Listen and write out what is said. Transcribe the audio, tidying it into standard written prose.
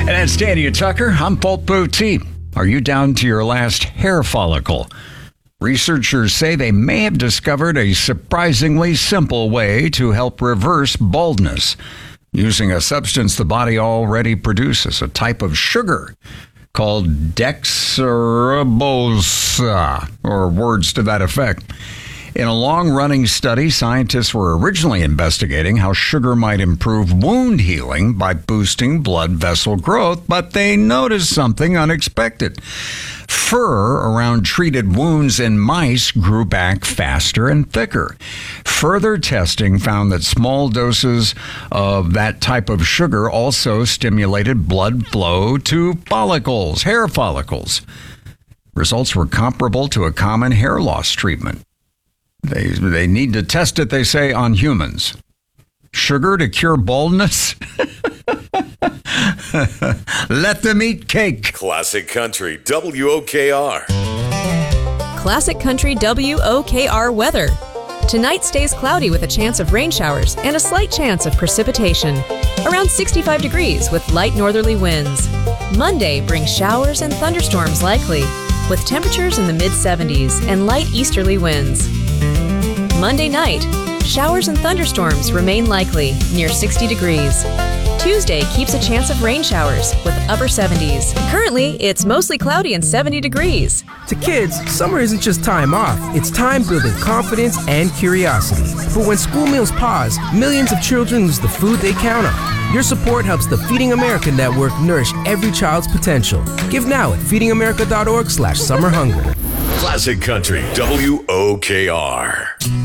And that's Danny Tucker. I'm Paul Boutte. Are you down to your last hair follicle? Researchers say they may have discovered a surprisingly simple way to help reverse baldness using a substance the body already produces, a type of sugar called dextrose, or words to that effect. In a long-running study, scientists were originally investigating how sugar might improve wound healing by boosting blood vessel growth, but they noticed something unexpected. Fur around treated wounds in mice grew back faster and thicker. Further testing found that small doses of that type of sugar also stimulated blood flow to follicles, hair follicles. Results were comparable to a common hair loss treatment. They need to test it, they say, on humans. Sugar to cure baldness? Let them eat cake. Classic Country WOKR. Classic Country WOKR weather. Tonight stays cloudy with a chance of rain showers and a slight chance of precipitation. Around 65 degrees with light northerly winds. Monday brings showers and thunderstorms likely, with temperatures in the mid-70s and light easterly winds. Monday night, showers and thunderstorms remain likely, near 60 degrees. Tuesday keeps a chance of rain showers with upper 70s. Currently, it's mostly cloudy and 70 degrees. To kids, summer isn't just time off. It's time building confidence and curiosity. But when school meals pause, millions of children lose the food they count on. Your support helps the Feeding America Network nourish every child's potential. Give now at feedingamerica.org/summerhunger. Classic Country WOKR.